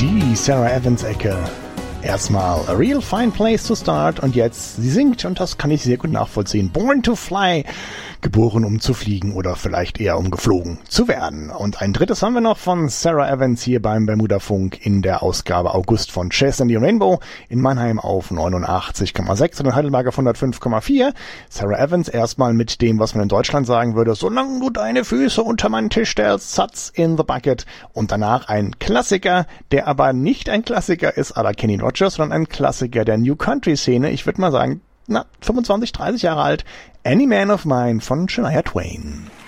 Die Sarah Evans Ecke. Erstmal A Real Fine Place to Start und jetzt, sie singt und das kann ich sehr gut nachvollziehen. Born to Fly, geboren um zu fliegen oder vielleicht eher um geflogen zu werden. Und ein drittes haben wir noch von Sarah Evans hier beim Bermuda Funk in der Ausgabe August von Chase and the Rainbow in Mannheim auf 89,6 und in Heidelberg auf 105,4. Sarah Evans erstmal mit dem, was man in Deutschland sagen würde, solange du deine Füße unter meinen Tisch stellst, Satz in the Bucket. Und danach ein Klassiker, der aber nicht ein Klassiker ist à la Kenny Rogers, sondern ein Klassiker der New Country Szene. Ich würde mal sagen, 25, 30 Jahre alt. Any Man of Mine von Shania Twain.